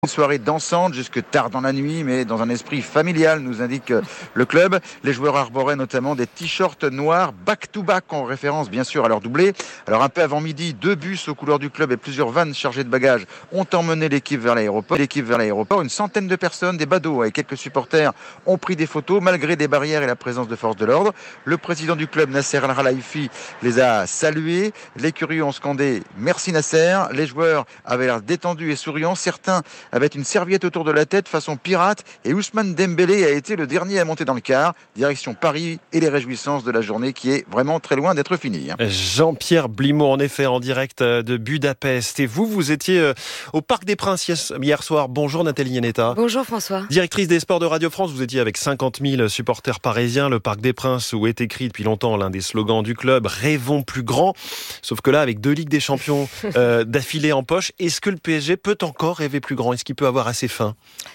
Une soirée dansante jusque tard dans la nuit, mais dans un esprit familial, nous indique le club. Les joueurs arboraient notamment des t-shirts noirs back-to-back en référence bien sûr à leur doublé. Alors un peu avant midi, 2 bus aux couleurs du club et plusieurs vannes chargées de bagages ont emmené l'équipe vers l'aéroport. Une centaine de personnes, des badauds et quelques supporters ont pris des photos malgré des barrières et la présence de forces de l'ordre. Le président du club, Nasser Al-Khelaifi, les a salués. Les curieux ont scandé « Merci Nasser ». Les joueurs avaient l'air détendus et souriants. Certains avait une serviette autour de la tête façon pirate et Ousmane Dembélé a été le dernier à monter dans le car, direction Paris et les réjouissances de la journée qui est vraiment très loin d'être finie. Jean-Pierre Blimaud en effet en direct de Budapest. Et vous étiez au Parc des Princes hier soir. Bonjour Nathalie Yanetta. Bonjour François. Directrice des sports de Radio France, vous étiez avec 50 000 supporters parisiens, le Parc des Princes où est écrit depuis longtemps l'un des slogans du club, rêvons plus grand. Sauf que là avec 2 Ligues des Champions d'affilée en poche, est-ce que le PSG peut encore rêver plus grand ? Est-ce qu'il peut avoir assez faim ?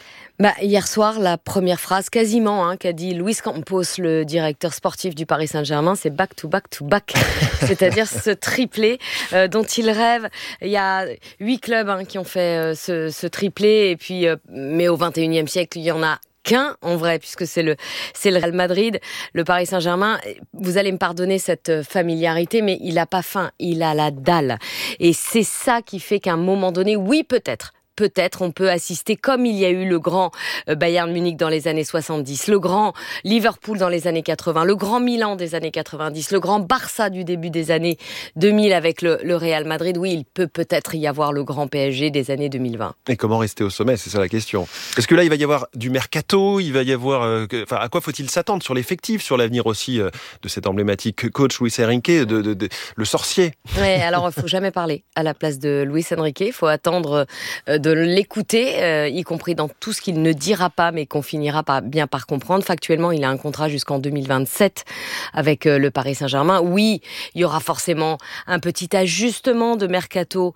Hier soir, la première phrase quasiment qu'a dit Luis Campos, le directeur sportif du Paris Saint-Germain, c'est back to back to back. C'est-à-dire ce triplé dont il rêve. Il y a 8 clubs qui ont fait ce triplé. Et puis, mais au 21e siècle, il y en a qu'un en vrai, puisque c'est le Real Madrid, le Paris Saint-Germain. Vous allez me pardonner cette familiarité, mais il n'a pas faim, il a la dalle. Et c'est ça qui fait qu'à un moment donné, oui peut-être on peut assister, comme il y a eu le grand Bayern Munich dans les années 70, le grand Liverpool dans les années 80, le grand Milan des années 90, le grand Barça du début des années 2000 avec le Real Madrid. Oui, il peut peut-être y avoir le grand PSG des années 2020. Et comment rester au sommet ? C'est ça la question. Est-ce que là, il va y avoir du mercato ? Il va y avoir... à quoi faut-il s'attendre sur l'effectif, sur l'avenir aussi de cet emblématique coach Luis Enrique, le sorcier ? Oui, alors il ne faut jamais parler à la place de Luis Enrique. Il faut attendre de l'écouter, y compris dans tout ce qu'il ne dira pas, mais qu'on finira bien par comprendre. Factuellement, il a un contrat jusqu'en 2027 avec le Paris Saint-Germain. Oui, il y aura forcément un petit ajustement de mercato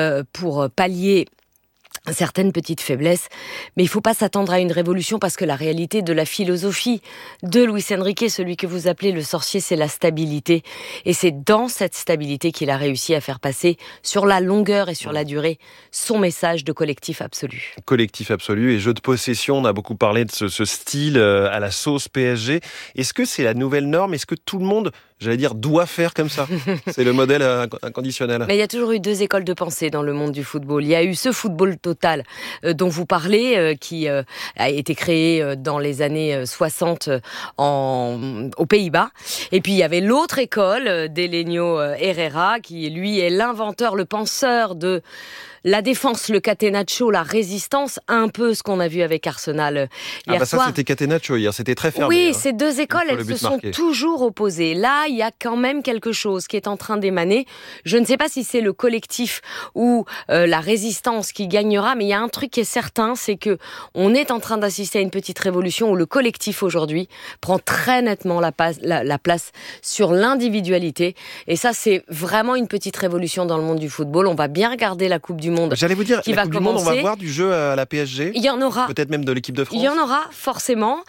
pour pallier certaines petites faiblesses, mais il ne faut pas s'attendre à une révolution parce que la réalité de la philosophie de Luis Enrique, celui que vous appelez le sorcier, c'est la stabilité. Et c'est dans cette stabilité qu'il a réussi à faire passer sur la longueur et sur la durée son message de collectif absolu. Collectif absolu et jeu de possession, on a beaucoup parlé de ce style à la sauce PSG. Est-ce que c'est la nouvelle norme ? Est-ce que tout le monde, doit faire comme ça ? C'est le modèle inconditionnel. Mais il y a toujours eu 2 écoles de pensée dans le monde du football. Il y a eu ce football total dont vous parlez, qui a été créé dans les années 60 aux Pays-Bas. Et puis il y avait l'autre école d'Elenio Herrera, qui lui est l'inventeur, le penseur de la défense, le catenaccio, la résistance, un peu ce qu'on a vu avec Arsenal hier soir. Ça c'était catenaccio hier, c'était très fermé. Oui, ces 2 écoles, elles se sont toujours opposées. Là, il y a quand même quelque chose qui est en train d'émaner. Je ne sais pas si c'est le collectif ou la résistance qui gagnera, mais il y a un truc qui est certain, c'est que on est en train d'assister à une petite révolution où le collectif aujourd'hui prend très nettement la place sur l'individualité. Et ça, c'est vraiment une petite révolution dans le monde du football. On va bien regarder la Coupe du Monde. J'allais vous dire, la Coupe du Monde, on va voir du jeu à la PSG. Il y en aura. Peut-être même de l'équipe de France. Il y en aura, forcément.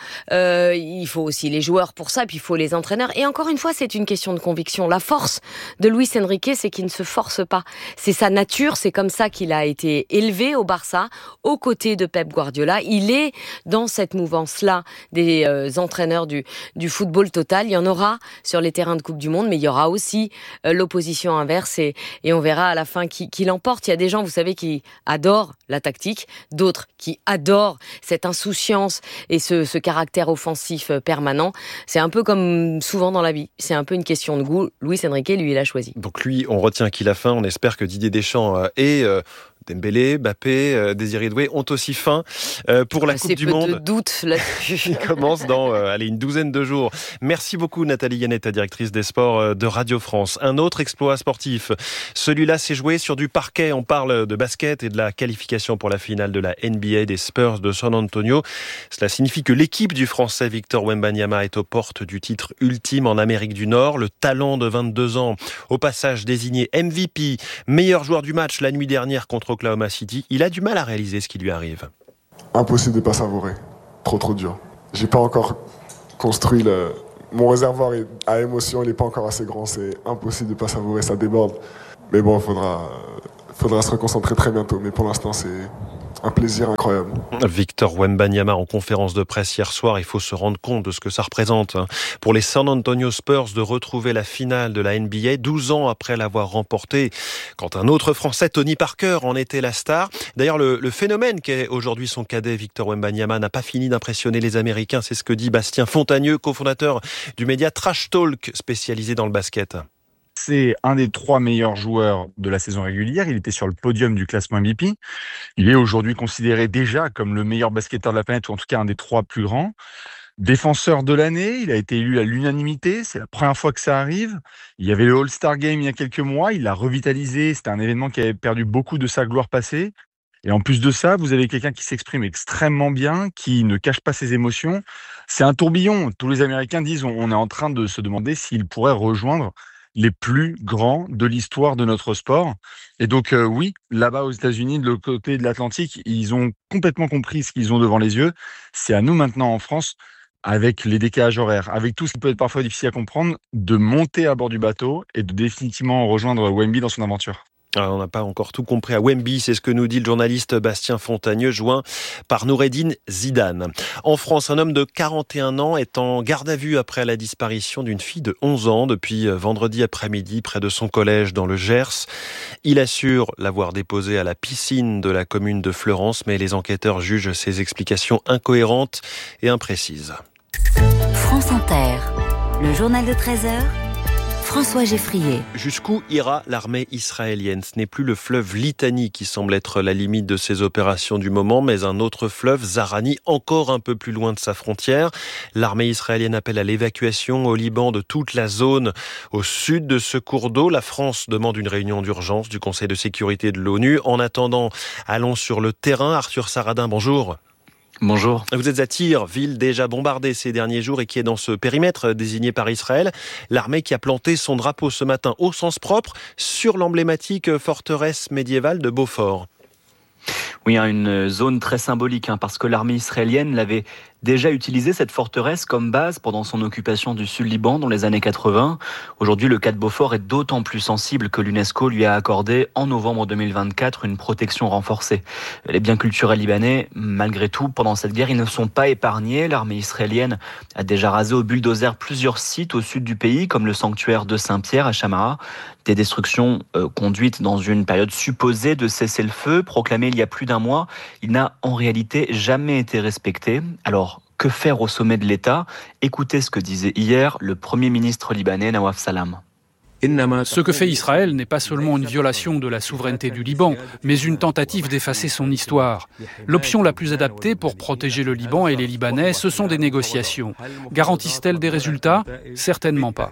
Il faut aussi les joueurs pour ça, puis il faut les entraîneurs. Et encore une fois, c'est une question de conviction. La force de Luis Enrique, c'est qu'il ne se force pas. C'est sa nature, c'est comme ça qu'il a été élevé au Barça, aux côtés de Pep Guardiola. Il est dans cette mouvance-là des entraîneurs du football total. Il y en aura sur les terrains de Coupe du Monde, mais il y aura aussi l'opposition inverse et on verra à la fin qui l'emporte. Il y a des gens, vous savez, qui adorent la tactique, d'autres qui adorent cette insouciance et ce caractère offensif permanent. C'est un peu comme souvent dans la vie, c'est un peu une question de goût. Luis Enrique, lui, il a choisi. Donc lui, on retient qu'il a faim, on espère que Didier Deschamps et Dembélé, Mbappé, Désiré Doué ont aussi faim pour la Coupe du Monde. C'est peu de doute là-dessus. Qui commence dans une douzaine de jours. Merci beaucoup Nathalie Yanetta, directrice des sports de Radio France. Un autre exploit sportif. Celui-là s'est joué sur du parquet. On parle de basket et de la qualification pour la finale de la NBA des Spurs de San Antonio. Cela signifie que l'équipe du Français Victor Wembanyama est aux portes du titre ultime en Amérique du Nord. Le talent de 22 ans, au passage désigné MVP, meilleur joueur du match la nuit dernière contre Oklahoma City, il a du mal à réaliser ce qui lui arrive. Impossible de ne pas savourer. Trop dur. J'ai pas encore construit mon réservoir à émotion, il n'est pas encore assez grand. C'est impossible de ne pas savourer, ça déborde. Mais bon, faudra se reconcentrer très bientôt. Mais pour l'instant, un plaisir incroyable. Victor Wembanyama en conférence de presse hier soir, il faut se rendre compte de ce que ça représente pour les San Antonio Spurs de retrouver la finale de la NBA 12 ans après l'avoir remportée quand un autre Français, Tony Parker, en était la star. D'ailleurs, le phénomène qu'est aujourd'hui son cadet Victor Wembanyama n'a pas fini d'impressionner les Américains, c'est ce que dit Bastien Fontagneux, cofondateur du média Trash Talk spécialisé dans le basket. C'est un des 3 meilleurs joueurs de la saison régulière. Il était sur le podium du classement MVP. Il est aujourd'hui considéré déjà comme le meilleur basketteur de la planète, ou en tout cas un des 3 plus grands. Défenseur de l'année, il a été élu à l'unanimité. C'est la première fois que ça arrive. Il y avait le All-Star Game il y a quelques mois. Il l'a revitalisé. C'était un événement qui avait perdu beaucoup de sa gloire passée. Et en plus de ça, vous avez quelqu'un qui s'exprime extrêmement bien, qui ne cache pas ses émotions. C'est un tourbillon. Tous les Américains disent on est en train de se demander s'il pourrait rejoindre les plus grands de l'histoire de notre sport. Et donc oui, là-bas aux États-Unis, de l'autre côté de l'Atlantique, ils ont complètement compris ce qu'ils ont devant les yeux. C'est à nous maintenant en France, avec les décalages horaires, avec tout ce qui peut être parfois difficile à comprendre, de monter à bord du bateau et de définitivement rejoindre Wemby dans son aventure. Alors, on n'a pas encore tout compris à Wemby, c'est ce que nous dit le journaliste Bastien Fontagneux, joint par Noureddine Zidane. En France, un homme de 41 ans est en garde à vue après la disparition d'une fille de 11 ans depuis vendredi après-midi près de son collège dans le Gers. Il assure l'avoir déposée à la piscine de la commune de Fleurance, mais les enquêteurs jugent ses explications incohérentes et imprécises. France Inter, le journal de 13h. François Geffrier. Jusqu'où ira l'armée israélienne ? Ce n'est plus le fleuve Litani qui semble être la limite de ses opérations du moment, mais un autre fleuve, Zahrani, encore un peu plus loin de sa frontière. L'armée israélienne appelle à l'évacuation au Liban de toute la zone au sud de ce cours d'eau. La France demande une réunion d'urgence du Conseil de sécurité de l'ONU. En attendant, allons sur le terrain. Arthur Saradin, bonjour. Bonjour. Vous êtes à Tyr, ville déjà bombardée ces derniers jours et qui est dans ce périmètre désigné par Israël. L'armée qui a planté son drapeau ce matin au sens propre sur l'emblématique forteresse médiévale de Beaufort. Oui, une zone très symbolique, parce que l'armée israélienne l'avait déjà utilisé, cette forteresse, comme base pendant son occupation du Sud-Liban dans les années 80. Aujourd'hui, le cas de Beaufort est d'autant plus sensible que l'UNESCO lui a accordé en novembre 2024 une protection renforcée. Les biens culturels libanais, malgré tout, pendant cette guerre, ils ne sont pas épargnés. L'armée israélienne a déjà rasé au bulldozer plusieurs sites au sud du pays, comme le sanctuaire de Saint-Pierre à Shamara. Des destructions conduites dans une période supposée de cessez-le-feu, proclamée il y a plus d'un mois. Il n'a en réalité jamais été respecté. Alors, que faire au sommet de l'État ? Écoutez ce que disait hier le Premier ministre libanais Nawaf Salam. Ce que fait Israël n'est pas seulement une violation de la souveraineté du Liban, mais une tentative d'effacer son histoire. L'option la plus adaptée pour protéger le Liban et les Libanais, ce sont des négociations. Garantissent-elles des résultats ? Certainement pas.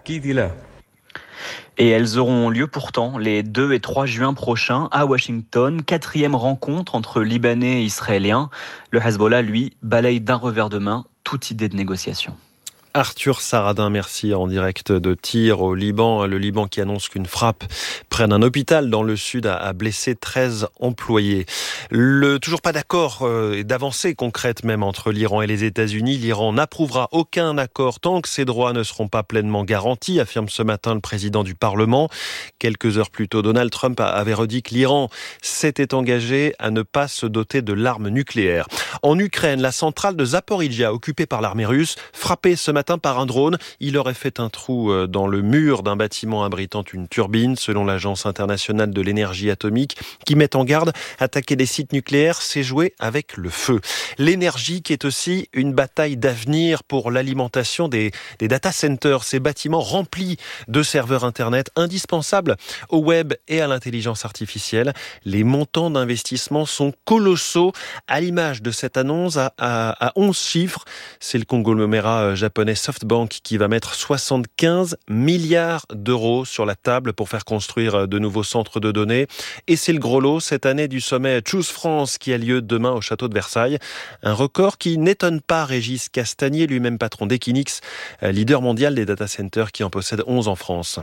Et elles auront lieu pourtant les 2 et 3 juin prochains à Washington. 4e rencontre entre Libanais et Israéliens. Le Hezbollah, lui, balaye d'un revers de main toute idée de négociation. Arthur Saradin, merci, en direct de Tyr au Liban. Le Liban qui annonce qu'une frappe près d'un hôpital dans le sud a blessé 13 employés. Toujours pas d'accord et d'avancée concrète même entre l'Iran et les États-Unis. L'Iran n'approuvera aucun accord tant que ses droits ne seront pas pleinement garantis, affirme ce matin le président du Parlement. Quelques heures plus tôt, Donald Trump avait redit que l'Iran s'était engagé à ne pas se doter de l'arme nucléaire. En Ukraine, la centrale de Zaporijia, occupée par l'armée russe, frappée ce matin par un drone. Il aurait fait un trou dans le mur d'un bâtiment abritant une turbine, selon l'Agence internationale de l'énergie atomique, qui met en garde: attaquer des sites nucléaires, c'est jouer avec le feu. L'énergie qui est aussi une bataille d'avenir pour l'alimentation des data centers, ces bâtiments remplis de serveurs Internet indispensables au web et à l'intelligence artificielle. Les montants d'investissement sont colossaux, à l'image de cette annonce à 11 chiffres. C'est le conglomérat japonais SoftBank qui va mettre 75 milliards d'euros sur la table pour faire construire de nouveaux centres de données. Et c'est le gros lot cette année du sommet Choose France qui a lieu demain au château de Versailles. Un record qui n'étonne pas Régis Castagnier, lui-même patron d'Equinix, leader mondial des data centers qui en possède 11 en France.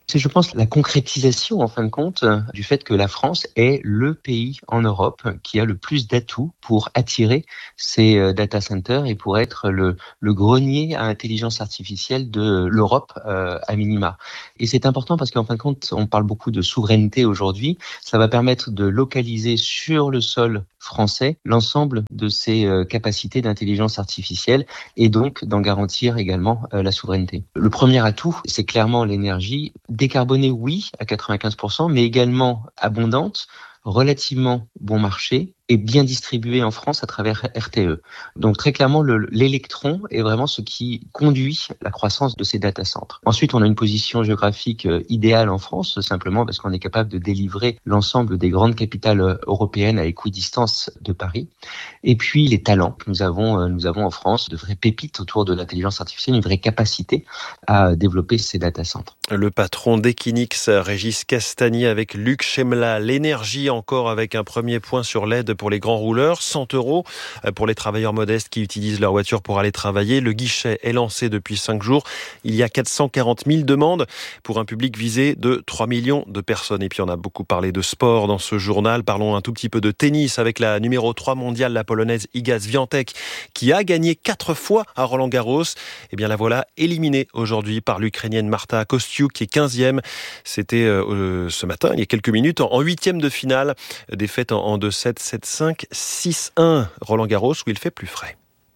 C'est, je pense, la concrétisation, en fin de compte, du fait que la France est le pays en Europe qui a le plus d'atouts pour attirer ces data centers et pour être le grenier à intelligence artificielle de l'Europe à minima. Et c'est important parce qu'en fin de compte, on parle beaucoup de souveraineté aujourd'hui. Ça va permettre de localiser sur le sol français l'ensemble de ces capacités d'intelligence artificielle et donc d'en garantir également la souveraineté. Le premier atout, c'est clairement l'énergie. Décarbonée, oui, à 95%, mais également abondante, relativement bon marché et bien distribuée en France à travers RTE. Donc très clairement, l'électron est vraiment ce qui conduit la croissance de ces data centers. Ensuite, on a une position géographique idéale en France, simplement parce qu'on est capable de délivrer l'ensemble des grandes capitales européennes à équidistance de Paris. Et puis les talents. Nous avons en France de vraies pépites autour de l'intelligence artificielle, une vraie capacité à développer ces data centers. Le patron d'Equinix, Régis Castagnier, avec Luc Chemla. L'énergie encore avec un premier point sur l'aide pour les grands rouleurs, 100 € pour les travailleurs modestes qui utilisent leur voiture pour aller travailler. Le guichet est lancé depuis 5 jours. Il y a 440 000 demandes pour un public visé de 3 millions de personnes. Et puis on a beaucoup parlé de sport dans ce journal. Parlons un tout petit peu de tennis avec la numéro 3 mondiale, la polonaise Iga Świątek, qui a gagné 4 fois à Roland-Garros. Eh bien la voilà éliminée aujourd'hui par l'Ukrainienne Marta Kostyuk, qui est 15e. C'était ce matin, il y a quelques minutes, en 8e de finale. Défaite en 2-7, 7-5, 6-1. Roland-Garros où il fait plus frais.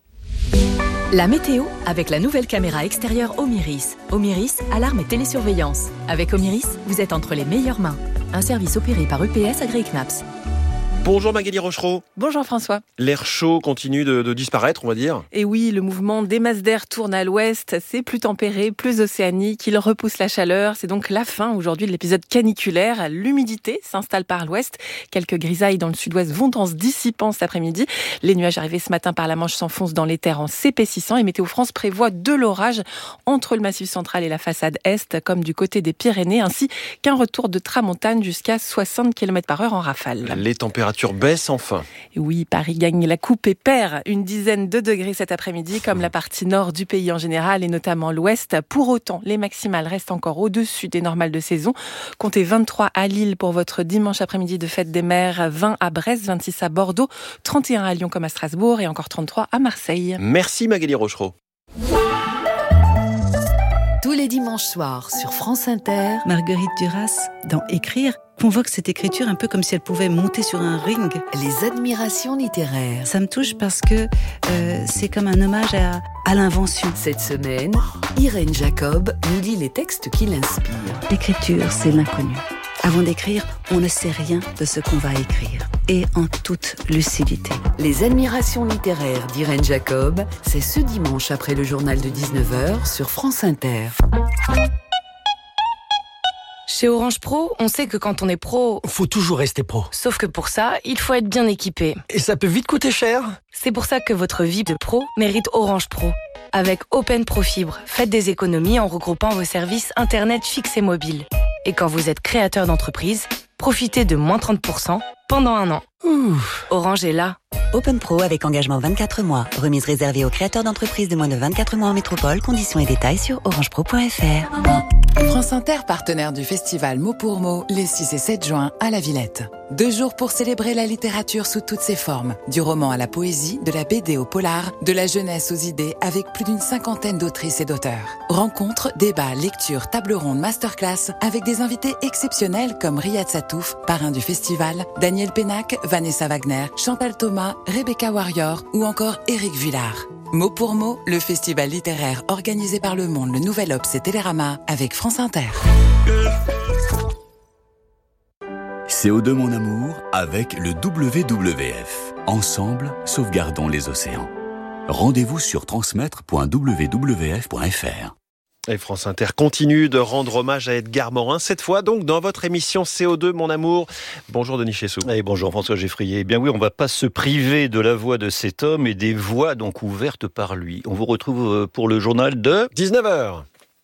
La météo avec la nouvelle caméra extérieure Omiris. Omiris, alarme et télésurveillance. Avec Omiris, vous êtes entre les meilleures mains. Un service opéré par EPS agréé CNAPS. Bonjour Magali Rochereau. Bonjour François. L'air chaud continue de disparaître, on va dire. Et oui, le mouvement des masses d'air tourne à l'ouest. C'est plus tempéré, plus océanique. Il repousse la chaleur. C'est donc la fin aujourd'hui de l'épisode caniculaire. L'humidité s'installe par l'ouest. Quelques grisailles dans le sud-ouest vont en se dissipant cet après-midi. Les nuages arrivés ce matin par la Manche s'enfoncent dans les terres en s'épaississant. Et Météo France prévoit de l'orage entre le Massif central et la façade est, comme du côté des Pyrénées, ainsi qu'un retour de tramontane jusqu'à 60 km/h en rafale. Les températures baisse enfin. Oui, Paris gagne la coupe et perd une dizaine de degrés cet après-midi, comme la partie nord du pays en général et notamment l'ouest. Pour autant, les maximales restent encore au-dessus des normales de saison. Comptez 23 à Lille pour votre dimanche après-midi de fête des mers, 20 à Brest, 26 à Bordeaux, 31 à Lyon comme à Strasbourg et encore 33 à Marseille. Merci Magali Rochereau. Tous les dimanches soirs sur France Inter, Marguerite Duras, dans Écrire, convoque cette écriture un peu comme si elle pouvait monter sur un ring. les admirations littéraires. Ça me touche parce que c'est comme un hommage à l'invention. Cette semaine, Irène Jacob nous lit les textes qui l'inspirent. L'écriture, c'est l'inconnu. Avant d'écrire, on ne sait rien de ce qu'on va écrire. Et en toute lucidité. Les admirations littéraires d'Irène Jacob, c'est ce dimanche après le journal de 19h sur France Inter. Chez Orange Pro, on sait que quand on est pro... Faut toujours rester pro. Sauf que pour ça, il faut être bien équipé. Et ça peut vite coûter cher. C'est pour ça que votre vie de pro mérite Orange Pro. Avec Open Pro Fibre, faites des économies en regroupant vos services Internet fixes et mobiles. Et quand vous êtes créateur d'entreprise, profitez de moins 30% pendant 1 an. Orange est là. Open Pro avec engagement 24 mois. Remise réservée aux créateurs d'entreprises de moins de 24 mois en métropole. Conditions et détails sur orangepro.fr. France Inter, partenaire du festival Mot pour Mot, les 6 et 7 juin à la Villette. 2 jours pour célébrer la littérature sous toutes ses formes. Du roman à la poésie, de la BD au polar, de la jeunesse aux idées, avec plus d'une 50aine d'autrices et d'auteurs. Rencontres, débats, lectures, tables rondes, masterclass, avec des invités exceptionnels comme Riyad Satouf, parrain du festival, Daniel Pénac, Vanessa Wagner, Chantal Thomas, Rebecca Warrior ou encore Éric Vuillard. Mot pour mot, le festival littéraire organisé par Le Monde, Le Nouvel Obs et Télérama avec France Inter. CO2 mon amour avec le WWF. Ensemble, sauvegardons les océans. Rendez-vous sur transmettre.wwf.fr. Et France Inter continue de rendre hommage à Edgar Morin, cette fois donc dans votre émission CO2 mon amour. Bonjour Denis Chessou. Et bonjour François Geffrier. Eh bien oui, on ne va pas se priver de la voix de cet homme et des voix donc ouvertes par lui. On vous retrouve pour le journal de 19h.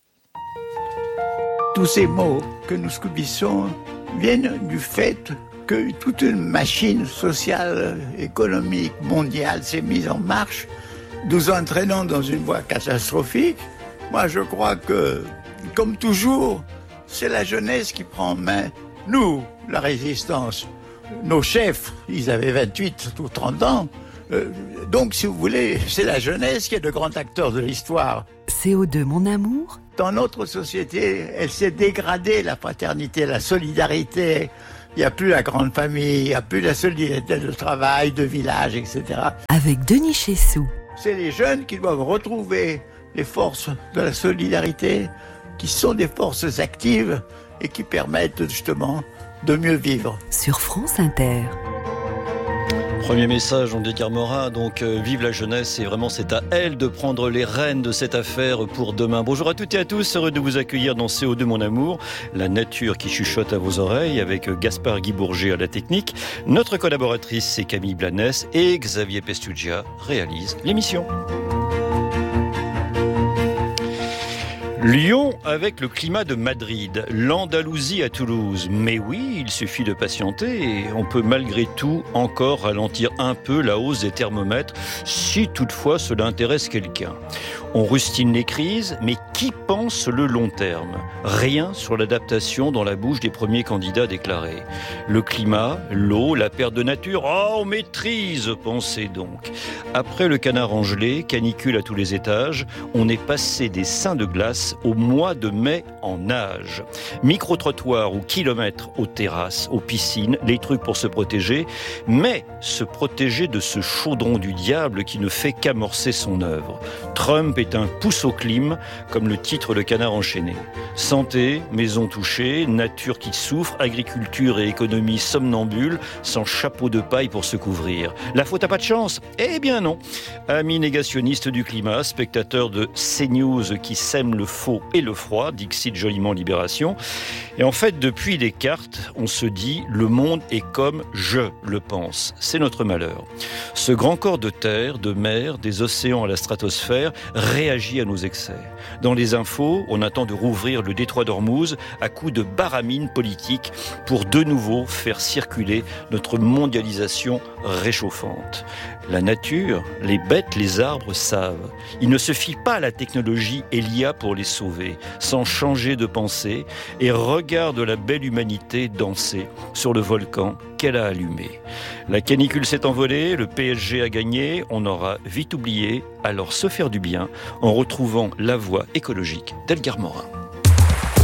Tous ces mots que nous subissons viennent du fait que toute une machine sociale, économique, mondiale s'est mise en marche, nous entraînant dans une voie catastrophique. Moi, je crois que, comme toujours, c'est la jeunesse qui prend en main, nous, la résistance. Nos chefs, ils avaient 28 ou 30 ans. Donc, si vous voulez, c'est la jeunesse qui est le grand acteur de l'histoire. CO2, mon amour. Dans notre société, elle s'est dégradée, la fraternité, la solidarité. Il n'y a plus la grande famille, il n'y a plus la solidarité de travail, de village, etc. Avec Denis Chessou. C'est les jeunes qui doivent retrouver les forces de la solidarité, qui sont des forces actives et qui permettent justement de mieux vivre. Sur France Inter. Premier message, on dit Morin, donc vive la jeunesse et vraiment c'est à elle de prendre les rênes de cette affaire pour demain. Bonjour à toutes et à tous, heureux de vous accueillir dans CO2 mon amour, la nature qui chuchote à vos oreilles avec Gaspard Guy Bourget à la technique. Notre collaboratrice c'est Camille Blanes et Xavier Pestugia réalise l'émission. Lyon avec le climat de Madrid, l'Andalousie à Toulouse. Mais oui, il suffit de patienter et on peut malgré tout encore ralentir un peu la hausse des thermomètres si toutefois cela intéresse quelqu'un. On rustine les crises, mais qui pense le long terme ? Rien sur l'adaptation dans la bouche des premiers candidats déclarés. Le climat, l'eau, la perte de nature, on maîtrise, pensez donc. Après le canard engelé, canicule à tous les étages, on est passé des seins de glace au mois de mai en nage. Micro-trottoirs ou kilomètres aux terrasses, aux piscines, les trucs pour se protéger, mais se protéger de ce chaudron du diable qui ne fait qu'amorcer son œuvre. Trump est un pouce au clim, comme le titre Le Canard enchaîné. Santé, maisons touchées, nature qui souffre, agriculture et économie somnambules, sans chapeau de paille pour se couvrir. La faute à pas de chance ? Eh bien non. Amis négationnistes du climat, spectateurs de CNews qui sèment le faux et le froid, dixit joliment Libération. Et en fait, depuis Descartes, on se dit le monde est comme je le pense. C'est notre malheur. Ce grand corps de terre, de mer, des océans à la stratosphère réagit à nos excès. Dans les infos, on attend de rouvrir le détroit d'Ormuz à coups de baramine politique pour de nouveau faire circuler notre mondialisation réchauffante. La nature, les bêtes, les arbres savent. Il ne se fie pas à la technologie et l'IA pour les sauver, sans changer de pensée, et regarde la belle humanité danser sur le volcan qu'elle a allumé. La canicule s'est envolée, le PSG a gagné, on aura vite oublié, alors se faire du bien en retrouvant la voix écologique d'Edgar Morin.